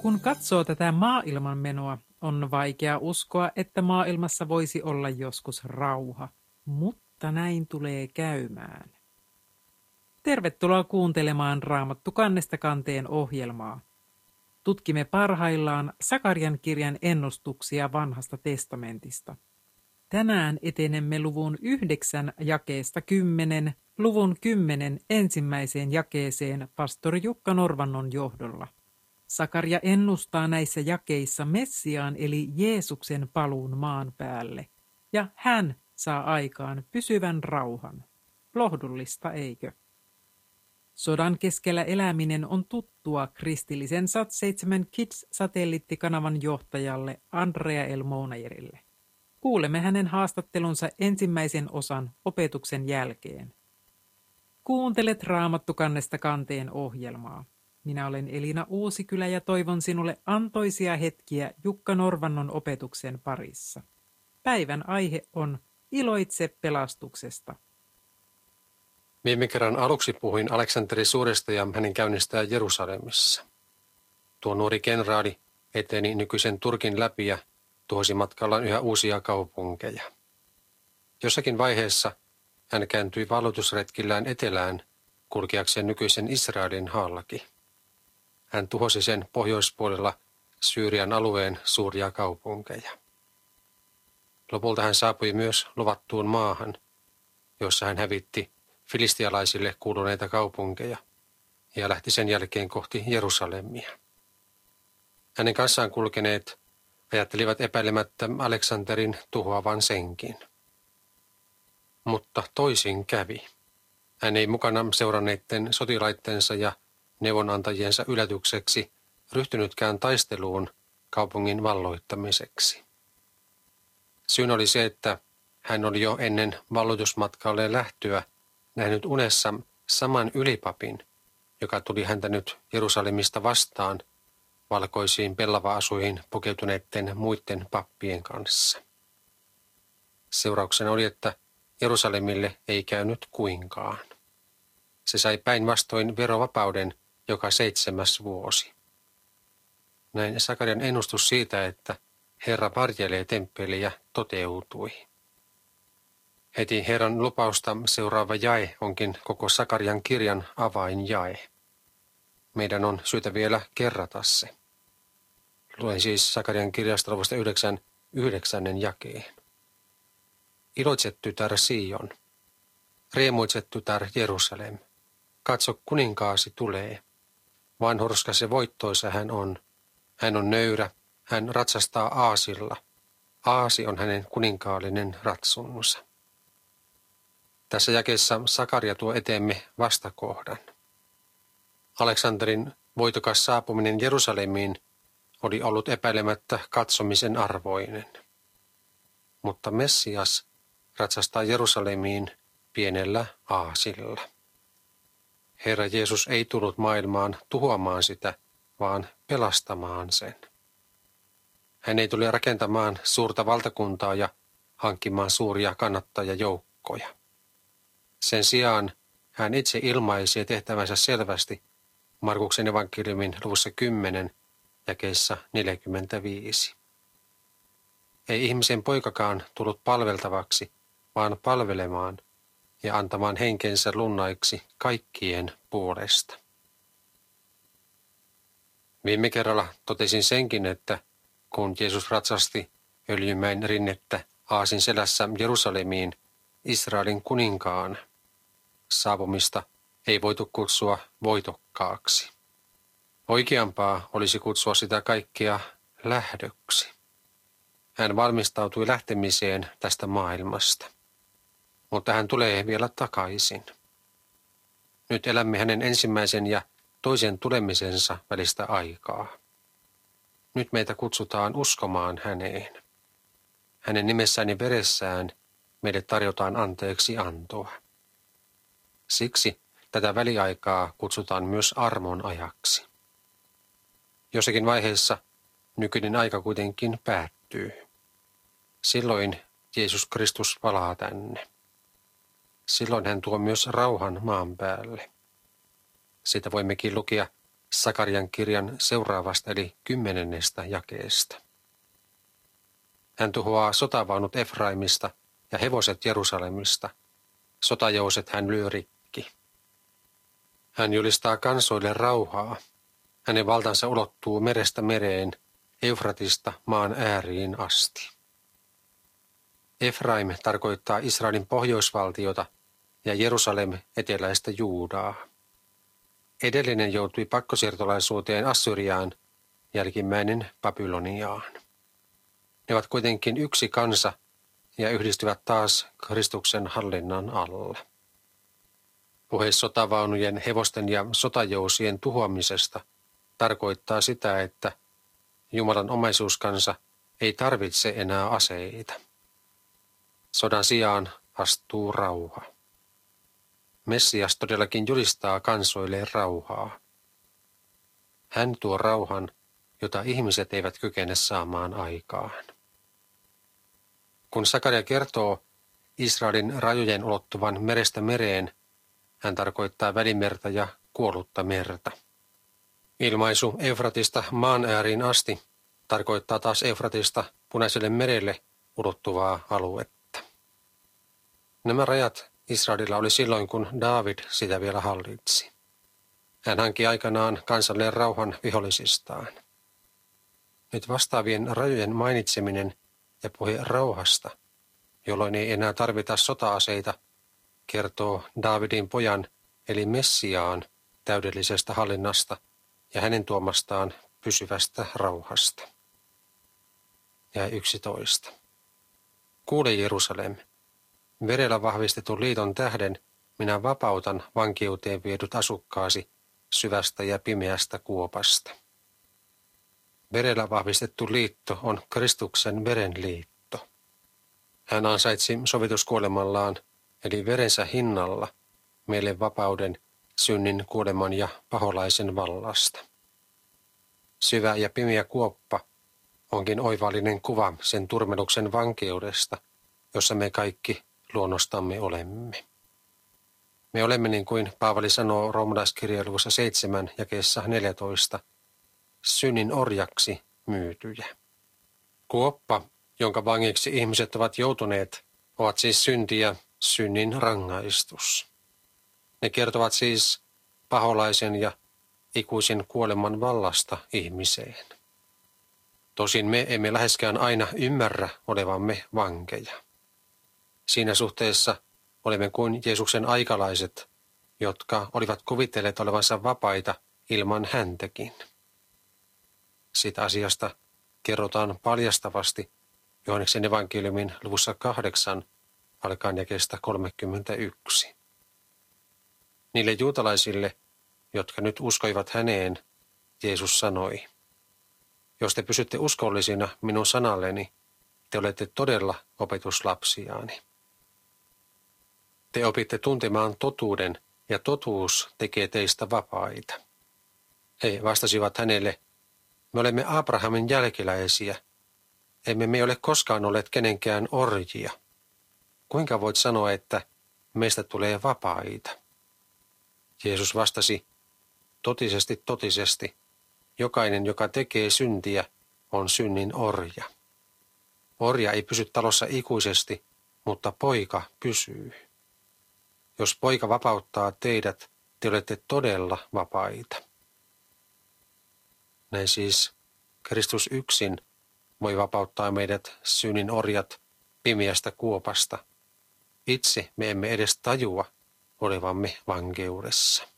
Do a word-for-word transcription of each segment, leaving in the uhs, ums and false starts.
Kun katsoo tätä maailman menoa, on vaikea uskoa, että maailmassa voisi olla joskus rauha, mutta näin tulee käymään. Tervetuloa kuuntelemaan Raamattu kannesta kanteen ohjelmaa. Tutkimme parhaillaan Sakarian kirjan ennustuksia vanhasta testamentista. Tänään etenemme luvun yhdeksän jakeesta kymmenen, luvun kymmenen ensimmäiseen jakeeseen pastori Jukka Norvannon johdolla. Sakaria ennustaa näissä jakeissa Messiaan eli Jeesuksen paluun maan päälle, ja hän saa aikaan pysyvän rauhan. Lohdullista, eikö? Sodan keskellä eläminen on tuttua kristillisen Sat seitsemän Kids-satelliittikanavan johtajalle Andrea L. Monajerille. Kuulemme hänen haastattelunsa ensimmäisen osan opetuksen jälkeen. Kuuntelet Raamattu kannesta kanteen ohjelmaa. Minä olen Elina Uusikylä ja toivon sinulle antoisia hetkiä Jukka Norvannon opetuksen parissa. Päivän aihe on Iloitse pelastuksesta. Viime kerran aluksi puhuin Aleksanteri Suuresta ja hänen käynnistään Jerusalemissa. Tuo nuori kenraali eteni nykyisen Turkin läpi ja tuhosi matkallaan yhä uusia kaupunkeja. Jossakin vaiheessa hän kääntyi valloitusretkillään etelään kulkeakseen nykyisen Israelin halki. Hän tuhosi sen pohjoispuolella Syyrian alueen suuria kaupunkeja. Lopulta hän saapui myös luvattuun maahan, jossa hän hävitti filistialaisille kuuluneita kaupunkeja ja lähti sen jälkeen kohti Jerusalemia. Hänen kanssaan kulkeneet ajattelivat epäilemättä Aleksanterin tuhoavan senkin. Mutta toisin kävi. Hän ei mukana seuranneiden sotilaittensa ja neuvonantajiensa yllätykseksi ryhtynytkään taisteluun kaupungin valloittamiseksi. Syyn oli se, että hän oli jo ennen valloitusmatkalle lähtöä nähnyt unessa saman ylipapin, joka tuli häntä nyt Jerusalemista vastaan valkoisiin pellava-asuihin pukeutuneiden muiden pappien kanssa. Seurauksena oli, että Jerusalemille ei käynyt kuinkaan. Se sai päinvastoin verovapauden joka seitsemäs vuosi. Näin Sakarian ennustus siitä, että Herra varjelee temppeliä, toteutui. Heti Herran lupausta seuraava jae onkin koko Sakarian kirjan avainjae. Meidän on syytä vielä kerrata se. Luen siis Sakarian kirjasta luvusta yhdeksän, yhdeksännen jakeen. Iloitse tytär Sion, riemuitse tytär Jerusalem, katso kuninkaasi tulee. Vanhurskas ja voittoisa hän on. Hän on nöyrä, hän ratsastaa aasilla. Aasi on hänen kuninkaallinen ratsunsa. Tässä jakeessa Sakaria tuo eteemme vastakohdan. Aleksanterin voitokas saapuminen Jerusalemiin oli ollut epäilemättä katsomisen arvoinen. Mutta Messias ratsastaa Jerusalemiin pienellä aasilla. Herra Jeesus ei tullut maailmaan tuhoamaan sitä, vaan pelastamaan sen. Hän ei tule rakentamaan suurta valtakuntaa ja hankkimaan suuria kannattajajoukkoja. Sen sijaan hän itse ilmaisi tehtävänsä selvästi Markuksen evankeliumin luvussa kymmenen jakeessa neljäkymmentäviisi. Ei ihmisen poikakaan tullut palveltavaksi, vaan palvelemaan ja antamaan henkensä lunnaiksi kaikkien puolesta. Viime kerralla totesin senkin, että kun Jeesus ratsasti Öljymäen rinnettä aasin selässä Jerusalemiin Israelin kuninkaan, saapumista ei voitu kutsua voitokkaaksi. Oikeampaa olisi kutsua sitä kaikkea lähdöksi. Hän valmistautui lähtemiseen tästä maailmasta, mutta hän tulee vielä takaisin. Nyt elämme hänen ensimmäisen ja toisen tulemisensa välistä aikaa. Nyt meitä kutsutaan uskomaan häneen. Hänen nimessään ja veressään meille tarjotaan anteeksi antoa. Siksi tätä väliaikaa kutsutaan myös armon ajaksi. Jossakin vaiheessa nykyinen aika kuitenkin päättyy. Silloin Jeesus Kristus palaa tänne. Silloin hän tuo myös rauhan maan päälle. Siitä voimmekin lukea Sakarian kirjan seuraavasta eli kymmenennestä jakeesta. Hän tuhoaa sotavaunut Efraimista ja hevoset Jerusalemista. Sotajouset hän lyö rikki. Hän julistaa kansoille rauhaa. Hänen valtansa ulottuu merestä mereen, Eufratista maan ääriin asti. Efraim tarkoittaa Israelin pohjoisvaltiota ja Jerusalem eteläistä Juudaa. Edellinen joutui pakkosiirtolaisuuteen Assyriaan, jälkimmäinen Babyloniaan. Ne ovat kuitenkin yksi kansa ja yhdistyvät taas Kristuksen hallinnan alla. Puhe sotavaunujen, hevosten ja sotajousien tuhoamisesta tarkoittaa sitä, että Jumalan omaisuuskansa ei tarvitse enää aseita. Sodan sijaan astuu rauha. Messias todellakin julistaa kansoille rauhaa. Hän tuo rauhan, jota ihmiset eivät kykene saamaan aikaan. Kun Sakaria kertoo Israelin rajojen ulottuvan merestä mereen, hän tarkoittaa Välimerta ja kuollutta merta. Ilmaisu Eufratista maan ääriin asti tarkoittaa taas Eufratista Punaiselle merelle ulottuvaa aluetta. Nämä rajat Israelilla oli silloin, kun Daavid sitä vielä hallitsi. Hän hankki aikanaan kansalleen rauhan vihollisistaan. Nyt vastaavien rajojen mainitseminen ja puhe rauhasta, jolloin ei enää tarvita sota-aseita, kertoo Daavidin pojan eli Messiaan täydellisestä hallinnasta ja hänen tuomastaan pysyvästä rauhasta. Ja yksitoista. Kuule Jerusalem, verellä vahvistetun liiton tähden minä vapautan vankeuteen viedyt asukkaasi syvästä ja pimeästä kuopasta. Verellä vahvistettu liitto on Kristuksen verenliitto. Hän ansaitsi sovituskuolemallaan, eli verensä hinnalla, meille vapauden, synnin, kuoleman ja paholaisen vallasta. Syvä ja pimeä kuoppa onkin oivallinen kuva sen turmeluksen vankeudesta, jossa me kaikki luonnostamme olemme. Me olemme, niin kuin Paavali sanoo roomalaiskirjan luvussa seitsemän jakeessa neljätoista, synnin orjaksi myytyjä. Kuoppa, jonka vangiksi ihmiset ovat joutuneet, ovat siis synti ja synnin rangaistus. Ne kertovat siis paholaisen ja ikuisen kuoleman vallasta ihmiseen. Tosin me emme läheskään aina ymmärrä olevamme vankeja. Siinä suhteessa olemme kuin Jeesuksen aikalaiset, jotka olivat kuvitelleet olevansa vapaita ilman häntäkin. Siitä asiasta kerrotaan paljastavasti Johanneksen evankeliumin luvussa kahdeksan alkaen jakeesta kolmekymmentäyksi. Niille juutalaisille, jotka nyt uskoivat häneen, Jeesus sanoi, jos te pysytte uskollisina minun sanalleni, te olette todella opetuslapsiaani. Te opitte tuntemaan totuuden, ja totuus tekee teistä vapaita. He vastasivat hänelle, me olemme Abrahamin jälkeläisiä, emme me ole koskaan olleet kenenkään orjia. Kuinka voit sanoa, että meistä tulee vapaita? Jeesus vastasi, totisesti, totisesti, jokainen, joka tekee syntiä, on synnin orja. Orja ei pysy talossa ikuisesti, mutta poika pysyy. Jos poika vapauttaa teidät, te olette todella vapaita. Näin siis Kristus yksin voi vapauttaa meidät synnin orjat pimeästä kuopasta. Itse me emme edes tajua olevamme vankeudessa.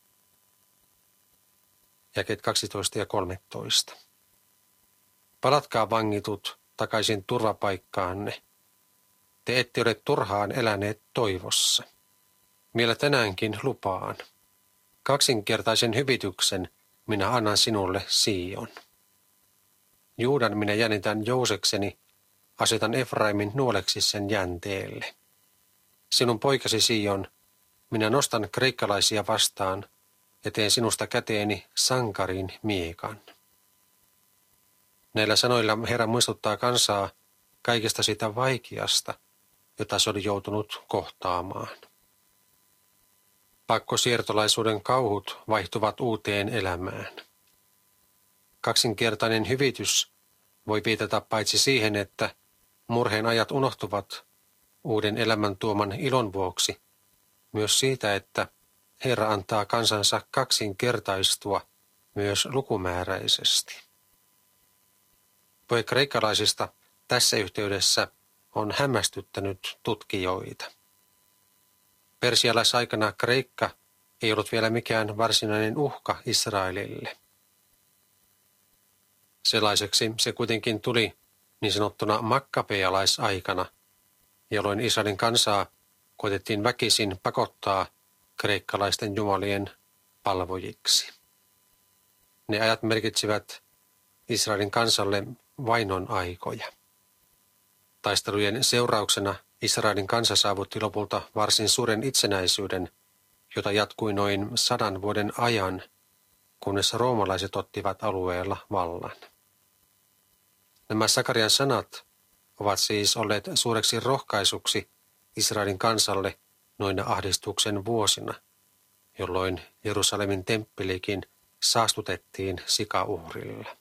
Jakeet kaksitoista ja kolmetoista. Palatkaa vangitut takaisin turvapaikkaanne. Te ette ole turhaan eläneet toivossa. Vielä tänäänkin lupaan. Kaksinkertaisen hyvityksen minä annan sinulle, Sion. Juudan minä jännitän jousekseni, asetan Efraimin nuoleksi sen jänteelle. Sinun poikasi Sion, minä nostan kreikkalaisia vastaan ja teen sinusta käteeni sankarin miekan. Näillä sanoilla Herra muistuttaa kansaa kaikesta sitä vaikeasta, jota se oli joutunut kohtaamaan. Pakkosiirtolaisuuden kauhut vaihtuvat uuteen elämään. kaksinkertainen hyvitys voi viitata paitsi siihen, että murheen ajat unohtuvat uuden elämän tuoman ilon vuoksi, myös siitä, että Herra antaa kansansa kaksinkertaistua myös lukumääräisesti. Puhe kreikkalaisista tässä yhteydessä on hämmästyttänyt tutkijoita. Persialaisaikana Kreikka ei ollut vielä mikään varsinainen uhka Israelille. Sellaiseksi se kuitenkin tuli niin sanottuna makkabealaisaikana, jolloin Israelin kansaa koetettiin väkisin pakottaa kreikkalaisten jumalien palvojiksi. Ne ajat merkitsivät Israelin kansalle vainon aikoja. Taistelujen seurauksena Israelin kansa saavutti lopulta varsin suuren itsenäisyyden, jota jatkui noin sadan vuoden ajan, kunnes roomalaiset ottivat alueella vallan. Nämä Sakarian sanat ovat siis olleet suureksi rohkaisuksi Israelin kansalle noina ahdistuksen vuosina, jolloin Jerusalemin temppelikin saastutettiin sikauhrilla.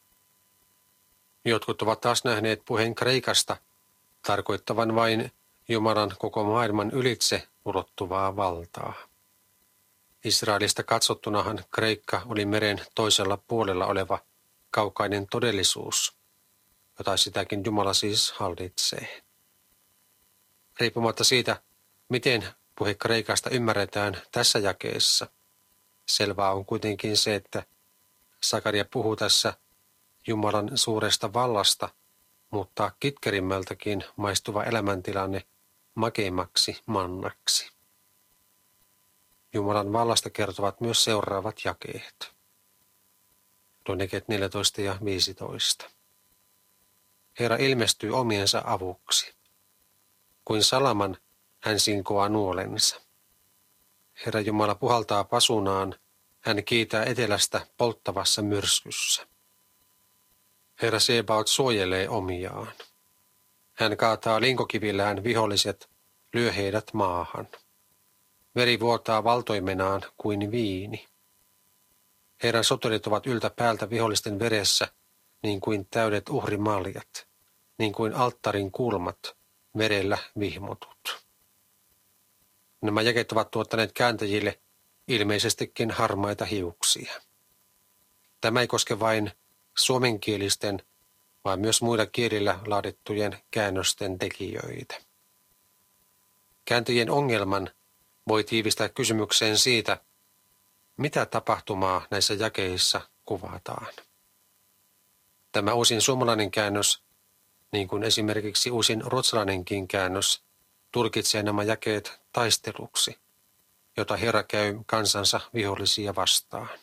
Jotkut ovat taas nähneet puheen Kreikasta tarkoittavan vain Jumalan koko maailman ylitse ulottuvaa valtaa. Israelista katsottunahan Kreikka oli meren toisella puolella oleva kaukainen todellisuus, jota sitäkin Jumala siis hallitsee. Riippumatta siitä, miten puhe Kreikasta ymmärretään tässä jakeessa, selvää on kuitenkin se, että Sakaria puhuu tässä Jumalan suuresta vallasta, mutta kitkerimmältäkin maistuva elämäntilanne makeimmaksi mannaksi. Jumalan vallasta kertovat myös seuraavat jakeet. Jakeet neljätoista ja viisitoista. Herra ilmestyy omiensa avuksi. Kuin salaman hän sinkoaa nuolensa. Herra Jumala puhaltaa pasunaan, hän kiitää etelästä polttavassa myrskyssä. Herra Sebaot suojelee omiaan. Hän kaataa linkokivillään viholliset, lyö heidät maahan. Veri vuotaa valtoimenaan kuin viini. Herran soturit ovat yltä päältä vihollisten veressä, niin kuin täydet uhrimaljat, niin kuin alttarin kulmat, verellä vihmotut. Nämä jakeet ovat tuottaneet kääntäjille ilmeisestikin harmaita hiuksia. Tämä ei koske vain suomenkielisten, vaan myös muilla kielillä laadittujen käännösten tekijöitä. Kääntäjien ongelman voi tiivistää kysymykseen siitä, mitä tapahtumaa näissä jakeissa kuvataan. Tämä uusin suomalainen käännös, niin kuin esimerkiksi uusin ruotsalainenkin käännös, tulkitsee nämä jakeet taisteluksi, jota Herra käy kansansa vihollisia vastaan.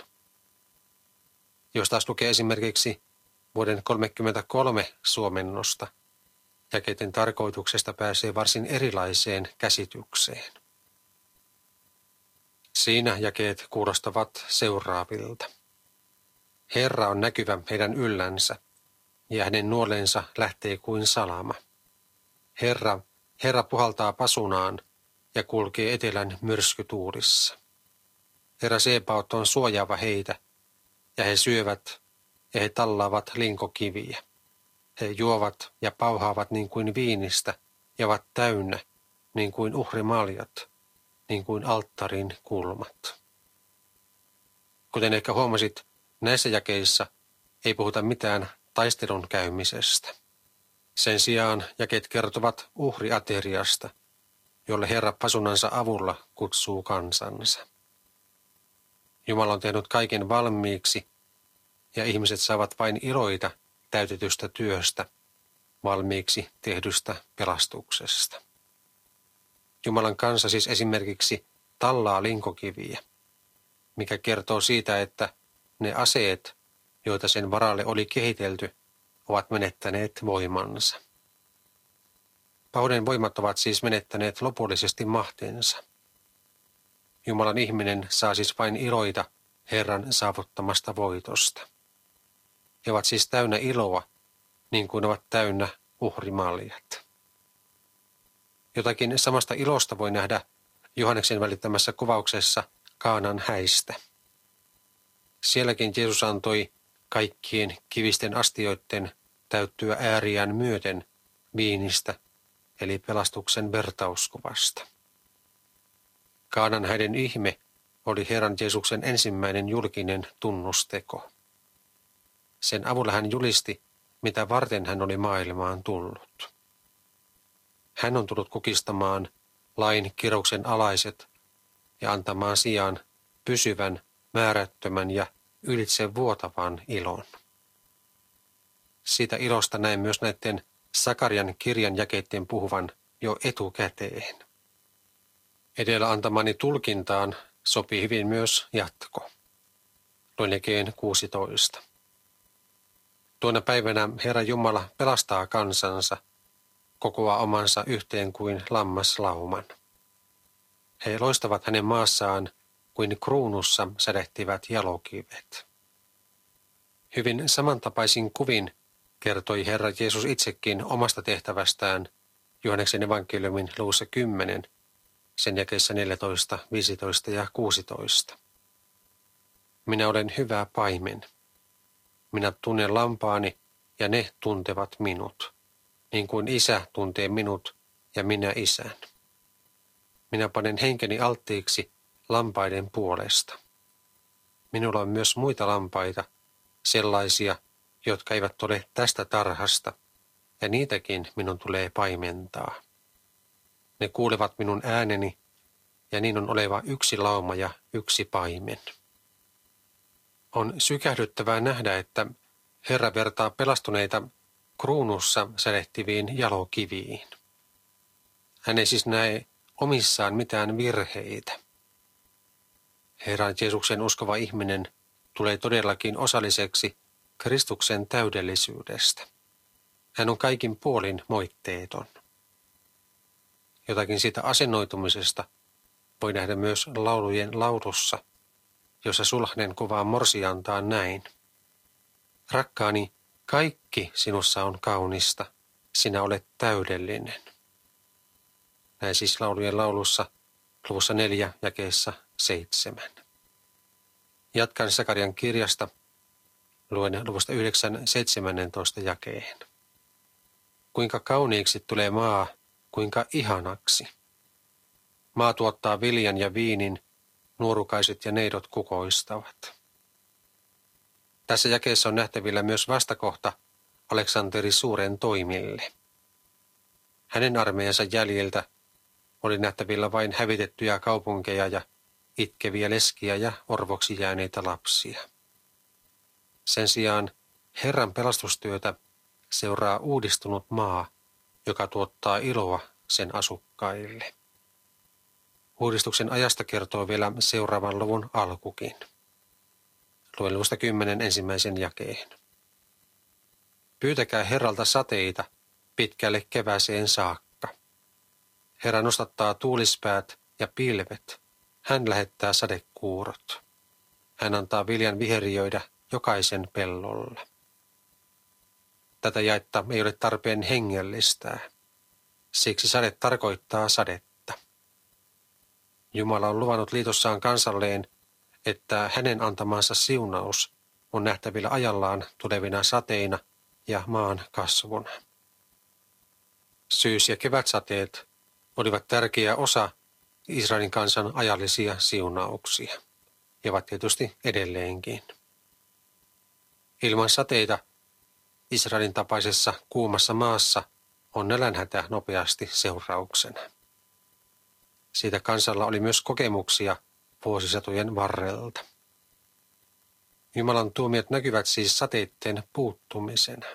Jos taas lukee esimerkiksi vuoden kolmekymmentäkolme suomennosta, jakeiden tarkoituksesta pääsee varsin erilaiseen käsitykseen. Siinä jakeet kuulostavat seuraavilta. Herra on näkyvä heidän yllänsä, ja hänen nuolensa lähtee kuin salama. Herra, Herra puhaltaa pasunaan ja kulkee etelän myrskytuulissa. Herra Sebaot on suojaava heitä, ja he syövät ja he tallaavat linkokiviä. He juovat ja pauhaavat niin kuin viinistä ja ovat täynnä niin kuin uhrimaljat, niin kuin alttarin kulmat. Kuten ehkä huomasit, näissä jakeissa ei puhuta mitään taistelun käymisestä. Sen sijaan jakeet kertovat uhriateriasta, jolle Herra pasunansa avulla kutsuu kansansa. Jumala on tehnyt kaiken valmiiksi, ja ihmiset saavat vain iloita täytetystä työstä, valmiiksi tehdystä pelastuksesta. Jumalan kansa siis esimerkiksi tallaa linkokiviä, mikä kertoo siitä, että ne aseet, joita sen varalle oli kehitelty, ovat menettäneet voimansa. Pahuuden voimat ovat siis menettäneet lopullisesti mahtensa. Jumalan ihminen saa siis vain iloita Herran saavuttamasta voitosta. He ovat siis täynnä iloa, niin kuin ovat täynnä uhrimaljat. Jotakin samasta ilosta voi nähdä Johanneksen välittämässä kuvauksessa Kaanan häistä. Sielläkin Jeesus antoi kaikkien kivisten astioiden täyttyä ääriään myöten viinistä, eli pelastuksen vertauskuvasta. Kaanan häiden ihme oli Herran Jeesuksen ensimmäinen julkinen tunnusteko. Sen avulla hän julisti, mitä varten hän oli maailmaan tullut. Hän on tullut kukistamaan lain kirouksen alaiset ja antamaan sijaan pysyvän, määrättömän ja ylitse vuotavan ilon. Siitä ilosta näin myös näiden Sakarian kirjan jakeiden puhuvan jo etukäteen. Edellä antamani tulkintaan sopii hyvin myös jatko. Luen jakeen kuusitoista. Tuona päivänä Herra Jumala pelastaa kansansa, kokoaa omansa yhteen kuin lammaslauman. He loistavat hänen maassaan kuin kruunussa sädehtivät jalokivet. Hyvin samantapaisin kuvin kertoi Herra Jeesus itsekin omasta tehtävästään Johanneksen evankeliumin luvussa kymmenen, sen jakeissa neljätoista, viisitoista ja kuusitoista. Minä olen hyvä paimen. Minä tunnen lampaani ja ne tuntevat minut, niin kuin isä tuntee minut ja minä isän. Minä panen henkeni alttiiksi lampaiden puolesta. Minulla on myös muita lampaita, sellaisia, jotka eivät ole tästä tarhasta, ja niitäkin minun tulee paimentaa. Ne kuulevat minun ääneni, ja niin on oleva yksi lauma ja yksi paimen. On sykähdyttävää nähdä, että Herra vertaa pelastuneita kruunussa sädehtiviin jalokiviin. Hän ei siis näe omissaan mitään virheitä. Herran Jeesuksen uskova ihminen tulee todellakin osalliseksi Kristuksen täydellisyydestä. Hän on kaikin puolin moitteeton. Jotakin siitä asennoitumisesta voi nähdä myös laulujen laulussa, jossa sulhanen kuvaa morsiantaan näin. Rakkaani, kaikki sinussa on kaunista, sinä olet täydellinen. Näin siis laulujen laulussa luvussa neljä jakeessa seitsemän. Jatkan Sakarian kirjasta, luen luvusta yhdeksän seitsemäntoista jakeen. Kuinka kauniiksi tulee maa, kuinka ihanaksi. Maa tuottaa viljan ja viinin, nuorukaiset ja neidot kukoistavat. Tässä jakeessa on nähtävillä myös vastakohta Aleksanteri Suuren toimille. Hänen armeijansa jäljiltä oli nähtävillä vain hävitettyjä kaupunkeja ja itkeviä leskiä ja orvoksi jääneitä lapsia. Sen sijaan Herran pelastustyötä seuraa uudistunut maa, joka tuottaa iloa sen asukkaille. Uudistuksen ajasta kertoo vielä seuraavan luvun alkukin. Luen luvusta kymmenen ensimmäisen jakeen. Pyytäkää Herralta sateita pitkälle kevääseen saakka. Herra nostattaa tuulispäät ja pilvet. Hän lähettää sadekuurot. Hän antaa viljan viheriöidä jokaisen pellolla. Tätä jaetta ei ole tarpeen hengellistää. Siksi sade tarkoittaa sadetta. Jumala on luvannut liitossaan kansalleen, että hänen antamansa siunaus on nähtävillä ajallaan tulevina sateina ja maan kasvuna. Syys- ja kevätsateet olivat tärkeä osa Israelin kansan ajallisia siunauksia, ja ovat tietysti edelleenkin. Ilman sateita Israelin tapaisessa kuumassa maassa on nälänhätä nopeasti seurauksena. Siitä kansalla oli myös kokemuksia vuosisatojen varrelta. Jumalan tuomiot näkyvät siis sateitten puuttumisena.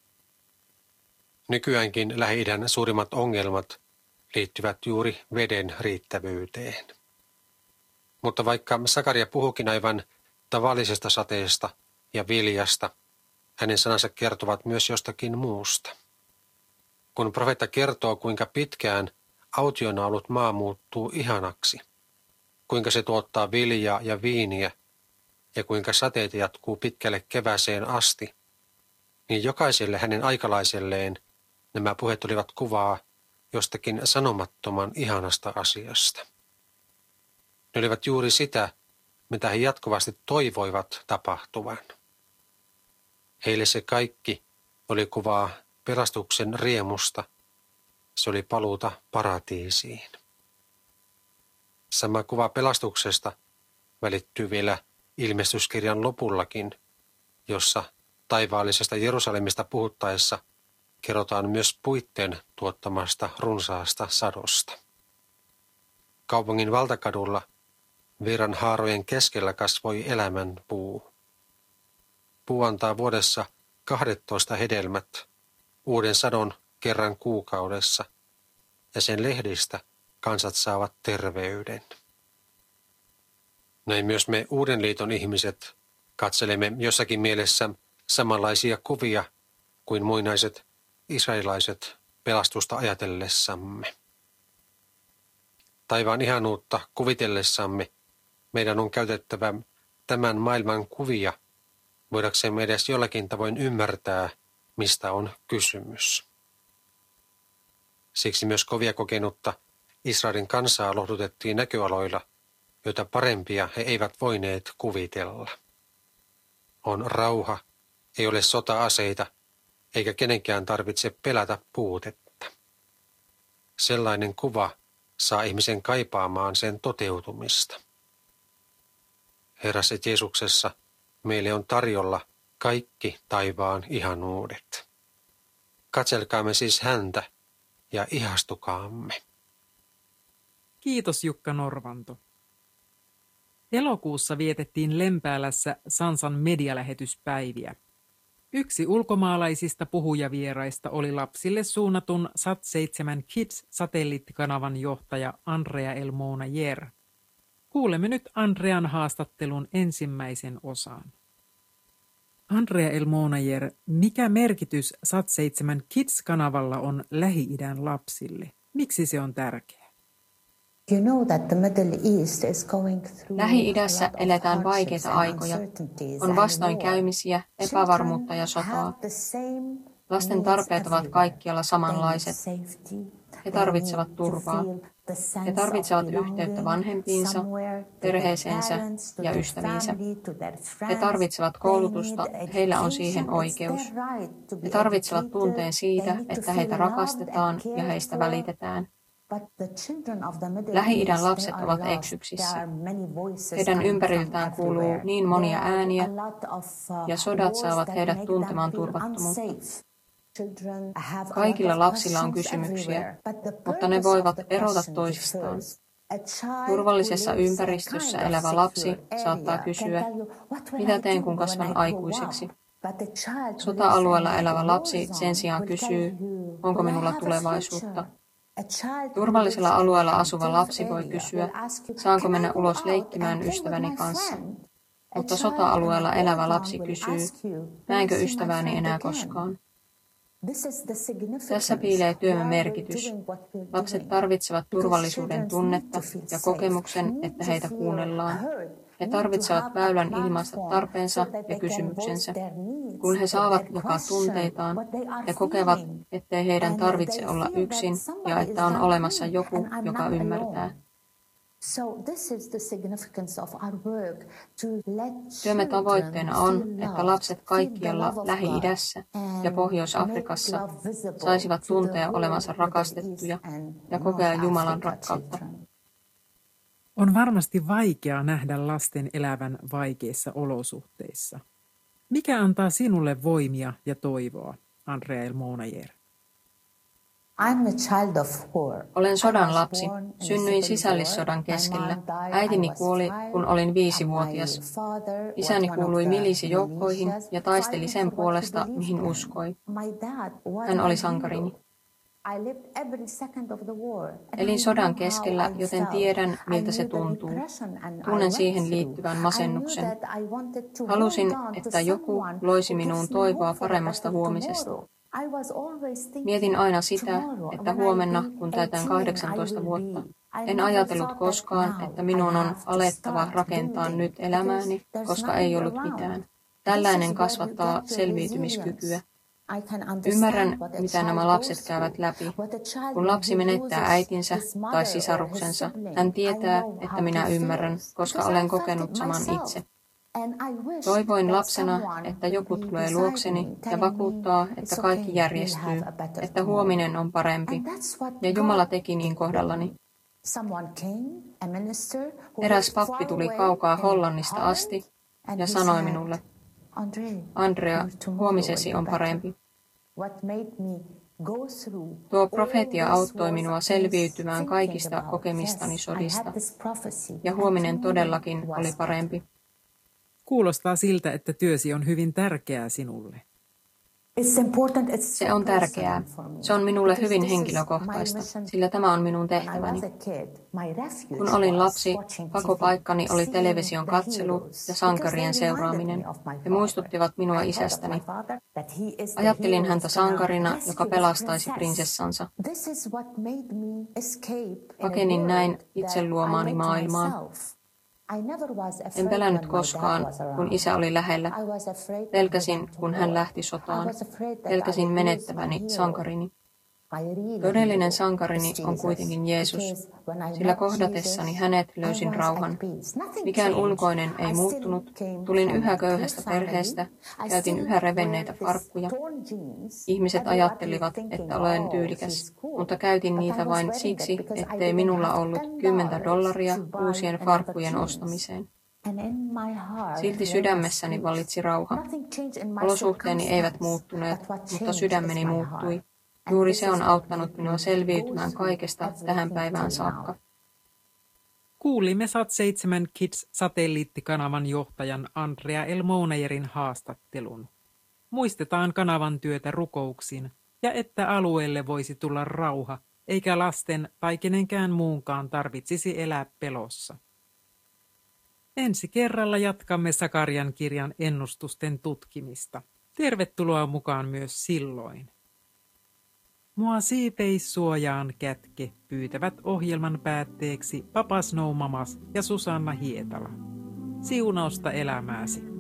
Nykyäänkin Lähi-idän suurimmat ongelmat liittyvät juuri veden riittävyyteen. Mutta vaikka Sakaria puhukin aivan tavallisesta sateesta ja viljasta, hänen sanansa kertovat myös jostakin muusta. Kun profeetta kertoo, kuinka pitkään autiona ollut maa muuttuu ihanaksi, kuinka se tuottaa viljaa ja viiniä ja kuinka sateet jatkuu pitkälle kevääseen asti, niin jokaiselle hänen aikalaiselleen nämä puheet olivat kuvaa jostakin sanomattoman ihanasta asiasta. Ne olivat juuri sitä, mitä he jatkuvasti toivoivat tapahtuvan. Heille se kaikki oli kuvaa pelastuksen riemusta. Se oli paluuta paratiisiin. Sama kuva pelastuksesta välittyy vielä ilmestyskirjan lopullakin, jossa taivaallisesta Jerusalemista puhuttaessa kerrotaan myös puitten tuottamasta runsaasta sadosta. Kaupungin valtakadulla virran haarojen keskellä kasvoi elämän puu. Puu antaa vuodessa kahdettoista hedelmät, uuden sadon kerran kuukaudessa, ja sen lehdistä kansat saavat terveyden. Näin myös me Uuden liiton ihmiset katselemme jossakin mielessä samanlaisia kuvia kuin muinaiset israelilaiset pelastusta ajatellessamme. Taivaan ihanuutta kuvitellessamme meidän on käytettävä tämän maailman kuvia, voidaksemme edes jollakin tavoin ymmärtää, mistä on kysymys. Siksi myös kovia kokenutta Israelin kansaa lohdutettiin näköaloilla, joita parempia he eivät voineet kuvitella. On rauha, ei ole sota-aseita, eikä kenenkään tarvitse pelätä puutetta. Sellainen kuva saa ihmisen kaipaamaan sen toteutumista. Herrassa Jeesuksessa meille on tarjolla kaikki taivaan ihanuudet. Katselkaamme siis häntä ja ihastukaamme. Kiitos Jukka Norvanto. Elokuussa vietettiin Lempäälässä Sansan medialähetyspäiviä. Yksi ulkomaalaisista puhujavieraista oli lapsille suunnatun Sat seitsemän Kids-satelliittikanavan johtaja Andrea El Monayer. Kuulemme nyt Andrean haastattelun ensimmäisen osan. Andrea El Monayer, mikä merkitys Sat seitsemän Kids-kanavalla on Lähi-idän lapsille? Miksi se on tärkeä? Lähi-idässä eletään vaikeita aikoja. On vastoinkäymisiä, epävarmuutta ja sotaa. Lasten tarpeet ovat kaikkialla samanlaiset. He tarvitsevat turvaa. He tarvitsevat yhteyttä vanhempiinsa, perheeseensä ja ystäviinsä. He tarvitsevat koulutusta, heillä on siihen oikeus. He tarvitsevat tunteen siitä, että heitä rakastetaan ja heistä välitetään. Lähi-idän lapset ovat eksyksissä. Heidän ympäriltään kuuluu niin monia ääniä, ja sodat saavat heidät tuntemaan turvattomuutta. Kaikilla lapsilla on kysymyksiä, mutta ne voivat erota toisistaan. Turvallisessa ympäristössä elävä lapsi saattaa kysyä, mitä teen kun kasvan aikuiseksi. Sota-alueella elävä lapsi sen sijaan kysyy, onko minulla tulevaisuutta. Turvallisella alueella asuva lapsi voi kysyä, saanko mennä ulos leikkimään ystäväni kanssa. Mutta sota-alueella elävä lapsi kysyy, näenkö ystävääni enää koskaan. Tässä piilee työmme merkitys. Lapset tarvitsevat turvallisuuden tunnetta ja kokemuksen, että heitä kuunnellaan. He tarvitsevat väylän ilmaista tarpeensa ja kysymyksensä. Kun he saavat jakaa tunteitaan, he kokevat, ettei heidän tarvitse olla yksin ja että on olemassa joku, joka ymmärtää. Työmme tavoitteena on, että lapset kaikkialla Lähi-idässä ja Pohjois-Afrikassa saisivat tuntea olevansa rakastettuja ja kokea Jumalan rakkautta. On varmasti vaikea nähdä lasten elävän vaikeissa olosuhteissa. Mikä antaa sinulle voimia ja toivoa, Andrea El Monayer? Olen sodan lapsi. Synnyin sisällissodan keskellä. Äitini kuoli, kun olin viisivuotias. Isäni kuului milisijoukkoihin ja taisteli sen puolesta, mihin uskoi. Hän oli sankarini. Elin sodan keskellä, joten tiedän, miltä se tuntuu. Tunnen siihen liittyvän masennuksen. Halusin, että joku loisi minuun toivoa paremmasta huomisesta. Mietin aina sitä, että huomenna, kun täytän kahdeksantoista vuotta, en ajatellut koskaan, että minun on alettava rakentaa nyt elämääni, koska ei ollut mitään. Tällainen kasvattaa selviytymiskykyä. Ymmärrän, mitä nämä lapset käyvät läpi. Kun lapsi menettää äitinsä tai sisaruksensa, hän tietää, että minä ymmärrän, koska olen kokenut saman itse. Toivoin lapsena, että joku tulee luokseni ja vakuuttaa, että kaikki järjestyy, että huominen on parempi, ja Jumala teki niin kohdallani. Eräs pappi tuli kaukaa Hollannista asti ja sanoi minulle, Andrea, huomisesi on parempi. Tuo profeetia auttoi minua selviytymään kaikista kokemistani sodista, ja huominen todellakin oli parempi. Kuulostaa siltä, että työsi on hyvin tärkeää sinulle. Se on tärkeää. Se on minulle hyvin henkilökohtaista, sillä tämä on minun tehtäväni. Kun olin lapsi, pakopaikkani oli television katselu ja sankarien seuraaminen. He muistuttivat minua isästäni. Ajattelin häntä sankarina, joka pelastaisi prinsessansa. Pakenin näin itse luomaani maailmaa. En pelännyt koskaan, kun isä oli lähellä. Pelkäsin, kun hän lähti sotaan. Pelkäsin menettäväni sankarini. Todellinen sankarini on kuitenkin Jeesus, sillä kohdatessani hänet löysin rauhan. Mikään ulkoinen ei muuttunut. Tulin yhä köyhästä perheestä, käytin yhä revenneitä farkkuja. Ihmiset ajattelivat, että olen tyylikäs, mutta käytin niitä vain siksi, ettei minulla ollut kymmentä dollaria uusien farkkujen ostamiseen. Silti sydämessäni vallitsi rauha. Olosuhteeni eivät muuttuneet, mutta sydämeni muuttui. Juuri se on auttanut minua selviytymään kaikesta tähän päivään saakka. Kuulimme Sat seitsemän Kids-satelliittikanavan johtajan Andrea Elmounayerin haastattelun. Muistetaan kanavan työtä rukouksin ja että alueelle voisi tulla rauha, eikä lasten tai kenenkään muunkaan tarvitsisi elää pelossa. Ensi kerralla jatkamme Sakarian kirjan ennustusten tutkimista. Tervetuloa mukaan myös silloin. Mua siipeissuojaan kätke pyytävät ohjelman päätteeksi Papa Snow Mamas ja Susanna Hietala. Siunausta elämääsi!